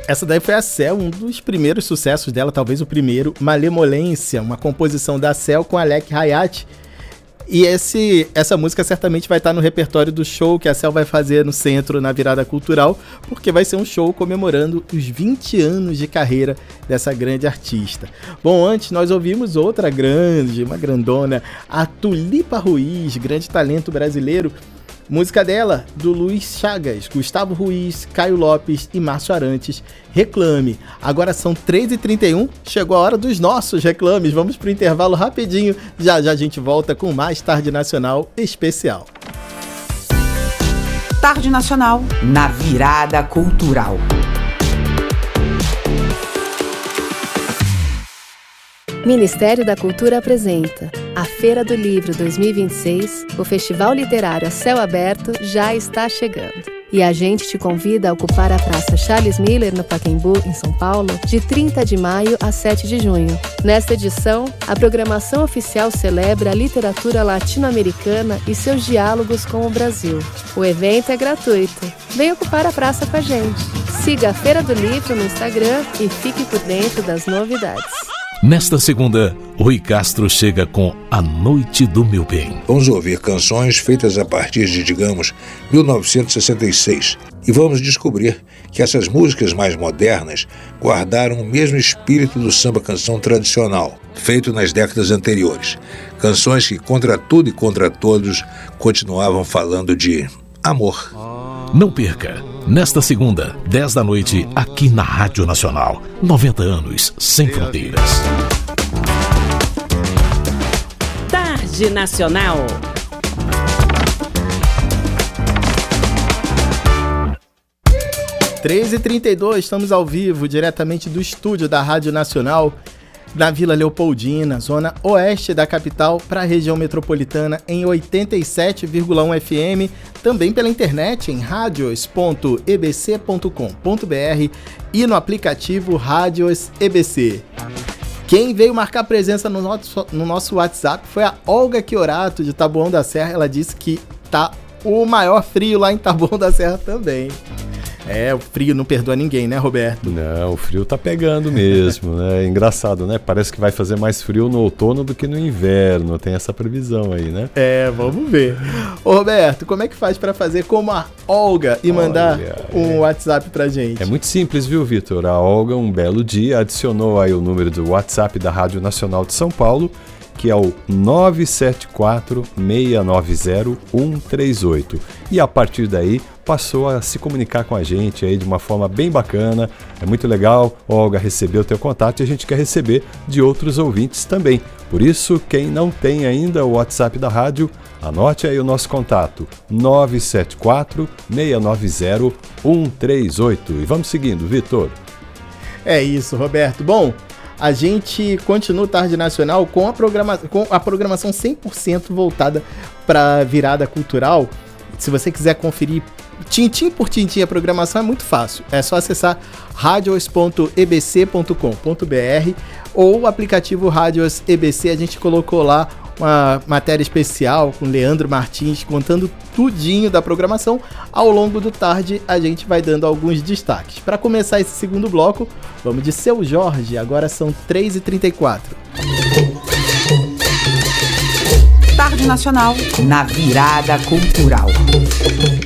Essa daí foi a Cel, um dos primeiros sucessos dela, talvez o primeiro, Malemolência, uma composição da Cel com Alec Hayat. E essa música certamente vai estar no repertório do show que a Cel vai fazer no centro, na Virada Cultural, porque vai ser um show comemorando os 20 anos de carreira dessa grande artista. Bom, antes nós ouvimos outra grande, uma grandona, a Tulipa Ruiz, grande talento brasileiro. Música dela, do Luiz Chagas, Gustavo Ruiz, Caio Lopes e Márcio Arantes, Reclame. Agora são 3h31, chegou a hora dos nossos reclames. Vamos pro intervalo rapidinho, já a gente volta com mais Tarde Nacional especial. Tarde Nacional, na Virada Cultural. Ministério da Cultura apresenta a Feira do Livro 2026, o Festival Literário a Céu Aberto já está chegando. E a gente te convida a ocupar a Praça Charles Miller, no Pacaembu, em São Paulo, de 30 de maio a 7 de junho. Nesta edição, a programação oficial celebra a literatura latino-americana e seus diálogos com o Brasil. O evento é gratuito. Vem ocupar a praça com a gente. Siga a Feira do Livro no Instagram e fique por dentro das novidades. Nesta segunda, Rui Castro chega com A Noite do Meu Bem. Vamos ouvir canções feitas a partir de, digamos, 1966. E vamos descobrir que essas músicas mais modernas guardaram o mesmo espírito do samba-canção tradicional, feito nas décadas anteriores. Canções que, contra tudo e contra todos, continuavam falando de amor. Não perca, nesta segunda, 10 da noite, aqui na Rádio Nacional. 90 anos sem fronteiras. Tarde Nacional. – 13h32, estamos ao vivo, diretamente do estúdio da Rádio Nacional, na Vila Leopoldina, zona oeste da capital, para a região metropolitana, em 87,1 FM, também pela internet em radios.ebc.com.br e no aplicativo Rádios EBC. Quem veio marcar presença no nosso WhatsApp foi a Olga Chiorato, de Taboão da Serra. Ela disse que tá o maior frio lá em Taboão da Serra também. É, o frio não perdoa ninguém, né, Roberto? Não, o frio tá pegando mesmo, né? É engraçado, né? Parece que vai fazer mais frio no outono do que no inverno. Tem essa previsão aí, né? É, vamos ver. Ô, Roberto, como é que faz pra fazer como a Olga e mandar um WhatsApp pra gente? É muito simples, viu, Vitor? A Olga, um belo dia, adicionou aí o número do WhatsApp da Rádio Nacional de São Paulo, que é o 974-690-138. E a partir daí passou a se comunicar com a gente aí de uma forma bem bacana. É muito legal, Olga recebeu o teu contato e a gente quer receber de outros ouvintes também. Por isso, quem não tem ainda o WhatsApp da rádio, anote aí o nosso contato, 974-690-138. E vamos seguindo, Vitor. É isso, Roberto. Bom, a gente continua o Tarde Nacional com a programação 100% voltada para a virada cultural. Se você quiser conferir tintim por tintim a programação, é muito fácil. É só acessar radios.ebc.com.br ou o aplicativo Rádios EBC. A gente colocou lá uma matéria especial com Leandro Martins contando tudinho da programação. Ao longo do tarde a gente vai dando alguns destaques. Para começar esse segundo bloco, vamos de Seu Jorge, agora são 3h34. Tarde Nacional, na Virada Cultural.